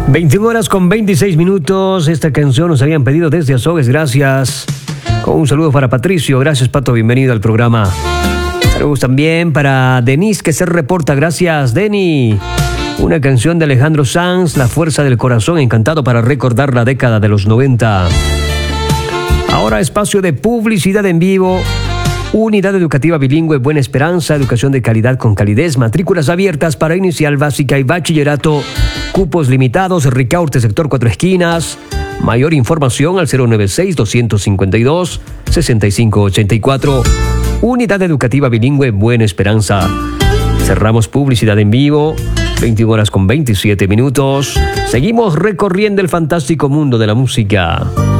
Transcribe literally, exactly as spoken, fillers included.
veintiuna horas con veintiséis minutos. Esta canción nos habían pedido desde Azogues, gracias. Con un saludo para Patricio, gracias Pato, bienvenido al programa. Saludos también para Denise que se reporta, gracias Deni. Una canción de Alejandro Sanz, La Fuerza del Corazón, encantado para recordar la década de los noventa. Ahora espacio de publicidad en vivo. Unidad Educativa Bilingüe Buena Esperanza, educación de calidad con calidez, matrículas abiertas para inicial, básica y bachillerato, cupos limitados, Ricaurte, sector Cuatro Esquinas. Mayor información al cero nueve seis, dos cinco dos, seis cinco ocho cuatro. Unidad Educativa Bilingüe Buena Esperanza. Cerramos publicidad en vivo, veintiuna horas con veintisiete minutos. Seguimos recorriendo el fantástico mundo de la música.